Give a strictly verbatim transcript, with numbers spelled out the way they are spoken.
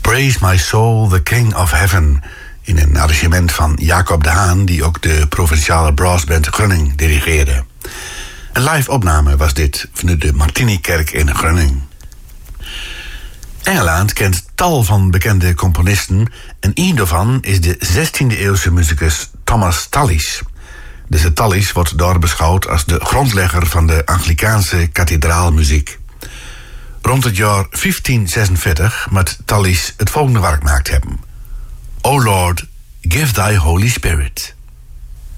Praise My Soul, the King of Heaven, in een arrangement van Jacob de Haan, die ook de provinciale brassband Grunning dirigeerde. Een live opname was dit vanuit de Martinikerk in Grunning. Engeland kent tal van bekende componisten en een daarvan is de zestiende-eeuwse muzikus Thomas Tallis. Deze Tallis wordt daar beschouwd als de grondlegger van de Anglikaanse kathedraalmuziek. Rond het jaar vijftienzesenveertig moet Tallis het volgende werk gemaakt hebben: O Lord, give thy Holy Spirit.